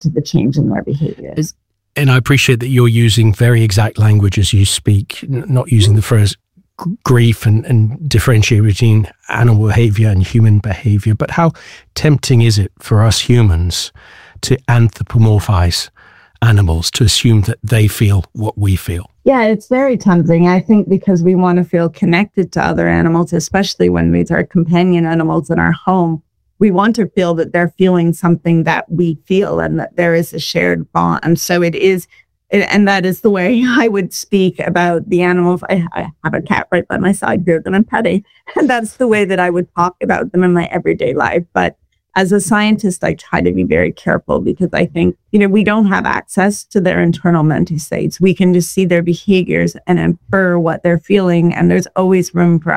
to the change in their behaviors. And I appreciate that you're using very exact language as you speak, not using the phrase grief and differentiate between animal behavior and human behavior. But how tempting is it for us humans to anthropomorphize animals, to assume that they feel what we feel? Yeah, it's very tempting. I think because we want to feel connected to other animals, especially when these are companion animals in our home. We want to feel that they're feeling something that we feel and that there is a shared bond. So it is, and that is the way I would speak about the animals. I have a cat right by my side here that I'm petting, and that's the way that I would talk about them in my everyday life. But as a scientist, I try to be very careful because I think, we don't have access to their internal mental states. We can just see their behaviors and infer what they're feeling. And there's always room for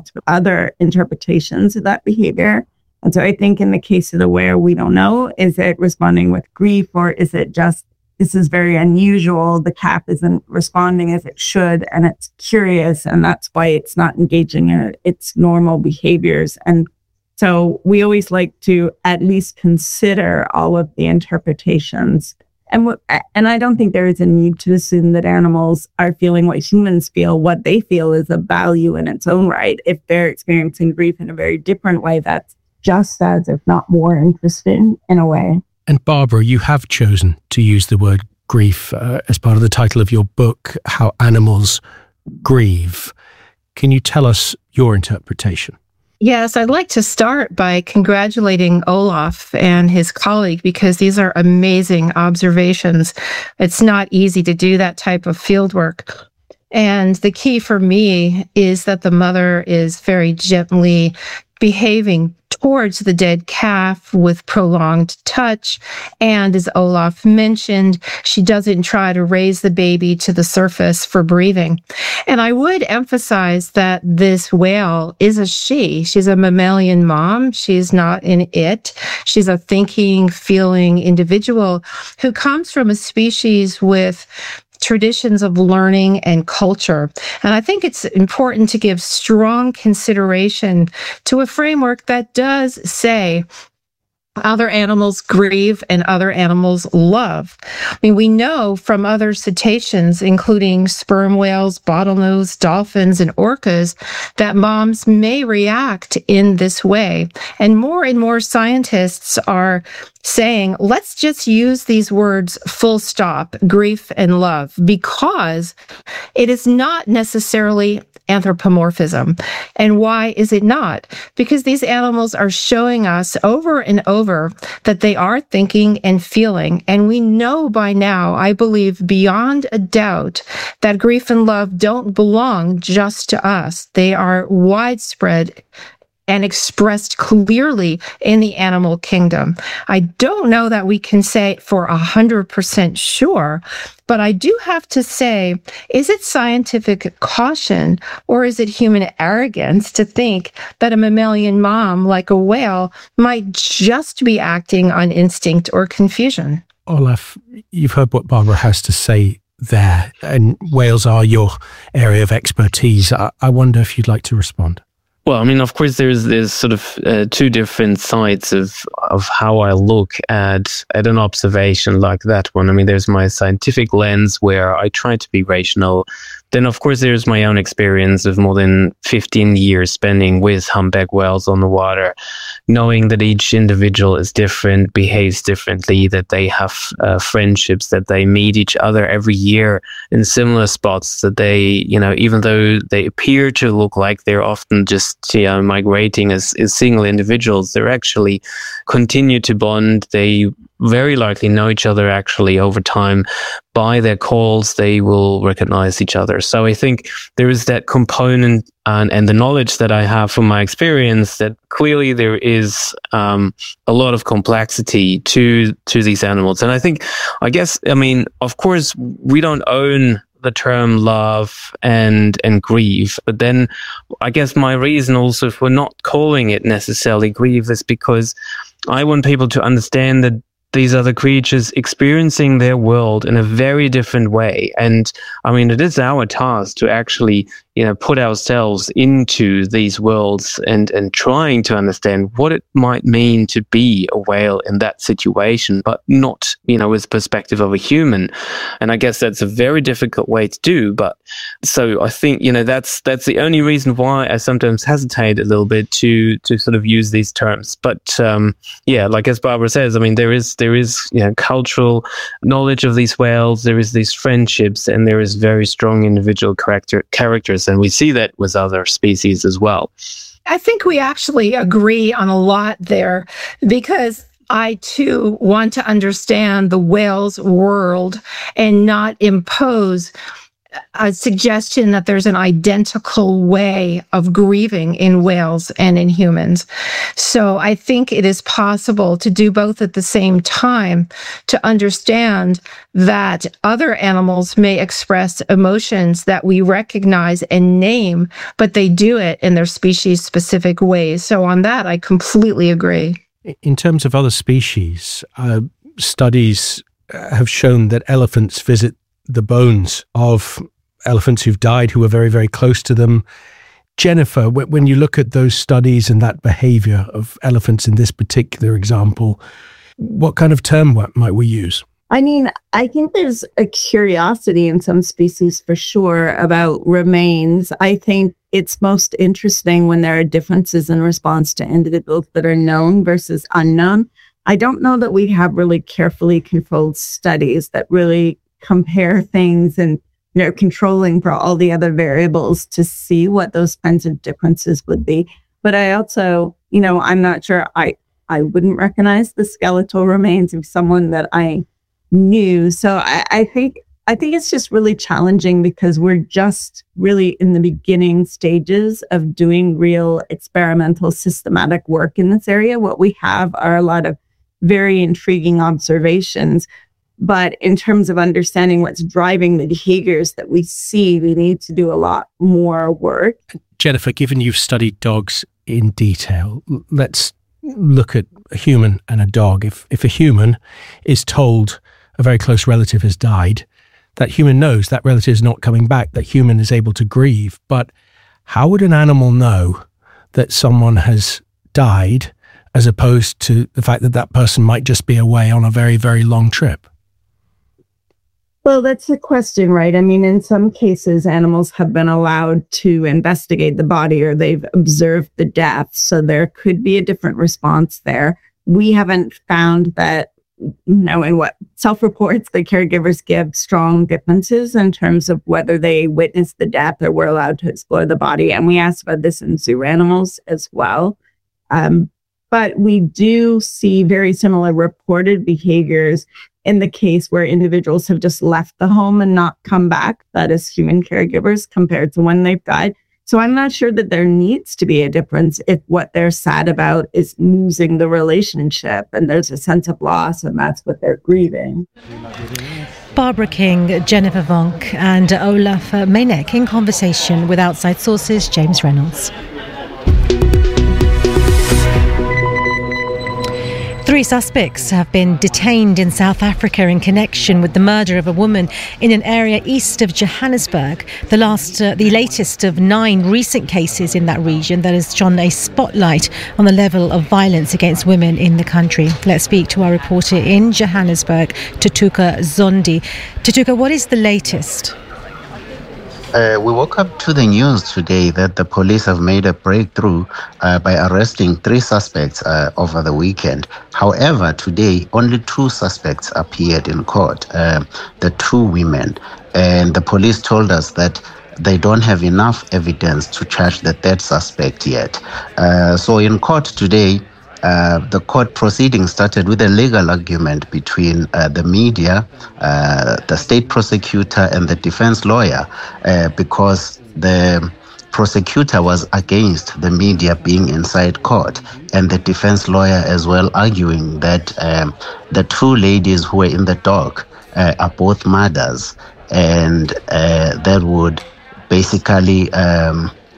other interpretations of that behavior. And so I think in the case of the whale, we don't know, is it responding with grief, or is it just, this is very unusual, the calf isn't responding as it should, and it's curious, and that's why it's not engaging in its normal behaviors. And so we always like to at least consider all of the interpretations. And I don't think there is a need to assume that animals are feeling what humans feel. What they feel is a value in its own right. If they're experiencing grief in a very different way, that's just as, if not more, interesting in a way. And Barbara, you have chosen to use the word grief as part of the title of your book, How Animals Grieve. Can you tell us your interpretation? Yes, I'd like to start by congratulating Olaf and his colleague, because these are amazing observations. It's not easy to do that type of field work. And the key for me is that the mother is very gently behaving towards the dead calf with prolonged touch. And as Olaf mentioned, she doesn't try to raise the baby to the surface for breathing. And I would emphasize that this whale is a she. She's a mammalian mom. She's not an it. She's a thinking, feeling individual who comes from a species with traditions of learning and culture. And I think it's important to give strong consideration to a framework that does say other animals grieve and other animals love. I mean, we know from other cetaceans, including sperm whales, bottlenose dolphins, and orcas, that moms may react in this way. And more scientists are saying, let's just use these words full stop, grief and love, because it is not necessarily anthropomorphism. And why is it not? Because these animals are showing us over and over that they are thinking and feeling. And we know by now, I believe beyond a doubt, that grief and love don't belong just to us. They are widespread and expressed clearly in the animal kingdom. I don't know that we can say for 100% sure, but I do have to say, is it scientific caution or is it human arrogance to think that a mammalian mom like a whale might just be acting on instinct or confusion? Olaf, you've heard what Barbara has to say there, and whales are your area of expertise. I wonder if you'd like to respond. Well, I mean, of course, there's sort of two different sides of how I look at an observation like that one. I mean, there's my scientific lens where I try to be rational. Then, of course, there's my own experience of more than 15 years spending with humpback whales on the water, knowing that each individual is different, behaves differently, that they have friendships, that they meet each other every year in similar spots, that they, even though they appear to look like they're often just, migrating as single individuals, they're actually continue to bond. They very likely know each other actually over time. By their calls, they will recognize each other. So I think there is that component and the knowledge that I have from my experience that clearly there is a lot of complexity to these animals. And I guess, of course, we don't own the term love and grief, but then I guess my reason also for not calling it necessarily grief is because I want people to understand that these other creatures experiencing their world in a very different way. And I mean, it is our task to actually, put ourselves into these worlds and trying to understand what it might mean to be a whale in that situation, but not, with the perspective of a human. And I guess that's a very difficult way to do. But so I think, that's the only reason why I sometimes hesitate a little bit to sort of use these terms. But like as Barbara says, I mean, there is cultural knowledge of these whales, there is these friendships, and there is very strong individual characters. And we see that with other species as well. I think we actually agree on a lot there, because I too want to understand the whale's world and not impose a suggestion that there's an identical way of grieving in whales and in humans. So I think it is possible to do both at the same time, to understand that other animals may express emotions that we recognize and name, but they do it in their species-specific ways. So on that, I completely agree. In terms of other species, studies have shown that elephants visit the bones of elephants who've died, who are very, very close to them. Jennifer, when you look at those studies and that behavior of elephants in this particular example, what kind of term might we use? I mean, I think there's a curiosity in some species for sure about remains. I think it's most interesting when there are differences in response to individuals that are known versus unknown. I don't know that we have really carefully controlled studies that really compare things and, controlling for all the other variables to see what those kinds of differences would be. But I also, I'm not sure I wouldn't recognize the skeletal remains of someone that I knew. So I think it's just really challenging, because we're just really in the beginning stages of doing real experimental systematic work in this area. What we have are a lot of very intriguing observations. But in terms of understanding what's driving the behaviors that we see, we need to do a lot more work. Jennifer, given you've studied dogs in detail, let's look at a human and a dog. If a human is told a very close relative has died, that human knows that relative is not coming back, that human is able to grieve. But how would an animal know that someone has died, as opposed to the fact that that person might just be away on a very, very long trip? Well, that's the question, right? I mean, in some cases, animals have been allowed to investigate the body, or they've observed the death. So there could be a different response there. We haven't found that, in what self-reports the caregivers give, strong differences in terms of whether they witnessed the death or were allowed to explore the body. And we asked about this in zoo animals as well. But we do see very similar reported behaviors in the case where individuals have just left the home and not come back, that is human caregivers, compared to when they've died. So I'm not sure that there needs to be a difference if what they're sad about is losing the relationship and there's a sense of loss, and that's what they're grieving. Barbara King, Jennifer Vonk and Olaf Meynek in conversation with Outside Sources' James Reynolds. 3 suspects have been detained in South Africa in connection with the murder of a woman in an area east of Johannesburg. The latest of 9 recent cases in that region that has shone a spotlight on the level of violence against women in the country. Let's speak to our reporter in Johannesburg, Tutuka Zondi. Tutuka, what is the latest? We woke up to the news today that the police have made a breakthrough by arresting 3 suspects over the weekend. However, today, only 2 suspects appeared in court, the 2 women. And the police told us that they don't have enough evidence to charge the 3rd suspect yet. So in court today, the court proceedings started with a legal argument between the media, the state prosecutor, and the defense lawyer, because the prosecutor was against the media being inside court, and the defense lawyer as well, arguing that the 2 ladies who were in the dock are both mothers, and that would basically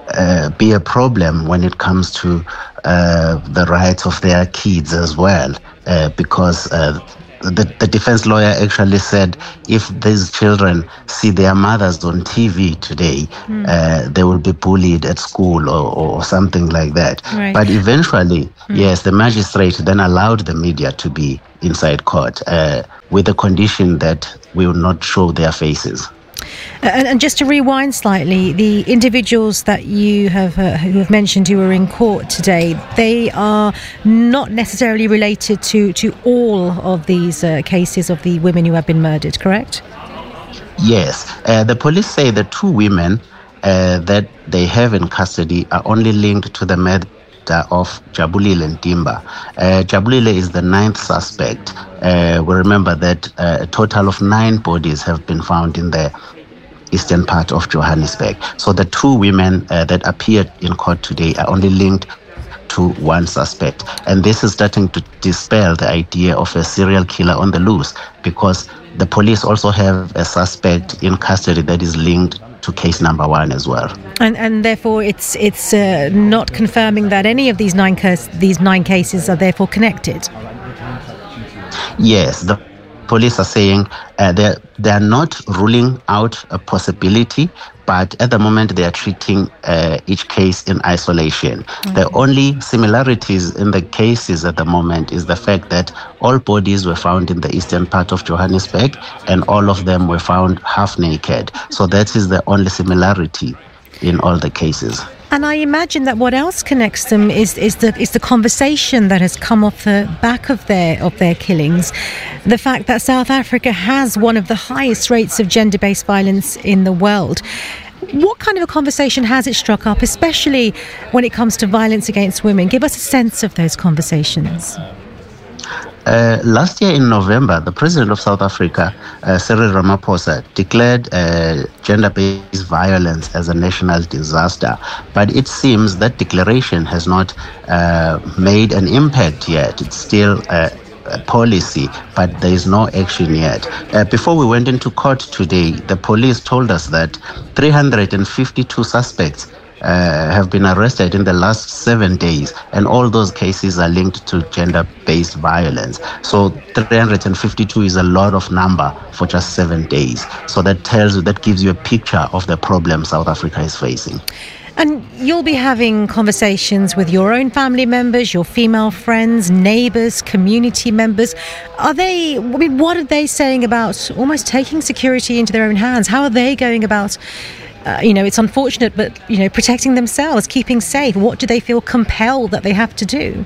be a problem when it comes to the rights of their kids as well, because the defense lawyer actually said if these children see their mothers on TV today, they will be bullied at school or something like that. Right. But eventually, yes, the magistrate then allowed the media to be inside court with the condition that we will not show their faces. And just to rewind slightly, the individuals that you have who have mentioned who were in court today, they are not necessarily related to all of these cases of the women who have been murdered, correct? Yes. The police say the two women that they have in custody are only linked to the murder of Jabulile Ntimba. Jabulile is the 9th suspect. We remember that a total of 9 bodies have been found in the eastern part of Johannesburg. So the two women that appeared in court today are only linked to one suspect. And this is starting to dispel the idea of a serial killer on the loose, because the police also have a suspect in custody that is linked to case number 1 as well. And therefore it's not confirming that any of these 9 cases are therefore connected. Yes, the police are saying they are not ruling out a possibility, but at the moment they are treating each case in isolation. Okay. The only similarities in the cases at the moment is the fact that all bodies were found in the eastern part of Johannesburg and all of them were found half naked. So that is the only similarity in all the cases. And I imagine that what else connects them is the conversation that has come off the back of their killings. The fact that South Africa has one of the highest rates of gender-based violence in the world. What kind of a conversation has it struck up, especially when it comes to violence against women? Give us a sense of those conversations. Last year in November, the President of South Africa, Cyril Ramaphosa, declared gender-based violence as a national disaster. But it seems that declaration has not made an impact yet. It's still a policy, but there is no action yet. Before we went into court today, the police told us that 352 suspects have been arrested in the last 7 days, and all those cases are linked to gender-based violence. So 352 is a lot of number for just 7 days. So that gives you a picture of the problem South Africa is facing. And you'll be having conversations with your own family members, your female friends, neighbours, community members. What are they saying about almost taking security into their own hands? How are they going about it's unfortunate, but, protecting themselves, keeping safe? What do they feel compelled that they have to do?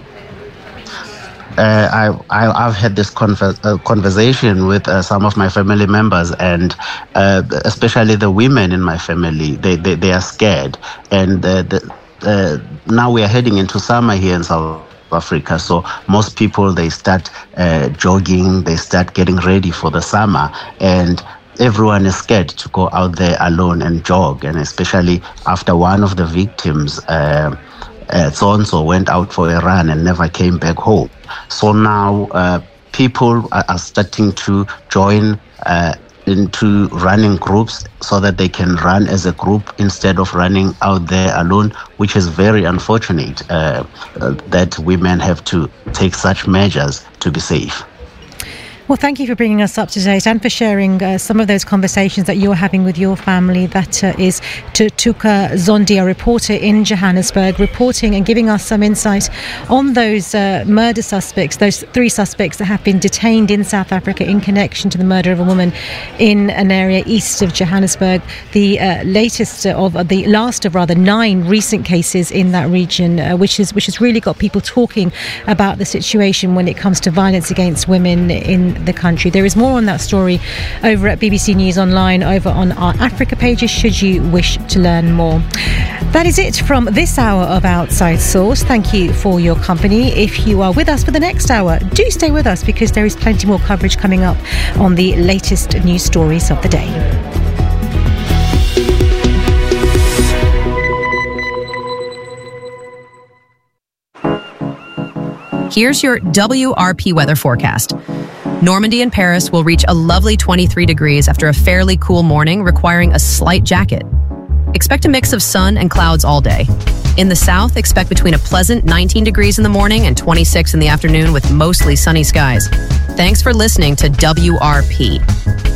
I've had this conversation with some of my family members, and especially the women in my family. They are scared, and now we are heading into summer here in South Africa. So most people, they start jogging, they start getting ready for the summer, and everyone is scared to go out there alone and jog, and especially after one of the victims, so-and-so went out for a run and never came back home. So now people are starting to join into running groups so that they can run as a group instead of running out there alone, which is very unfortunate that women have to take such measures to be safe. Well, thank you for bringing us up to date and for sharing some of those conversations that you're having with your family. That is Tuka Zondi, a reporter in Johannesburg, reporting and giving us some insight on those murder suspects, those 3 suspects that have been detained in South Africa in connection to the murder of a woman in an area east of Johannesburg. The last of 9 recent cases in that region, which has really got people talking about the situation when it comes to violence against women in the country. There is more on that story over at BBC News Online, over on our Africa pages, should you wish to learn more. That is it from this hour of Outside Source. Thank you for your company. If you are with us for the next hour, do stay with us, because there is plenty more coverage coming up on the latest news stories of the day. Here's your WRP weather forecast. Normandy and Paris will reach a lovely 23 degrees after a fairly cool morning, requiring a slight jacket. expect a mix of sun and clouds all day. In the south, expect between a pleasant 19 degrees in the morning and 26 in the afternoon with mostly sunny skies. Thanks for listening to WRP.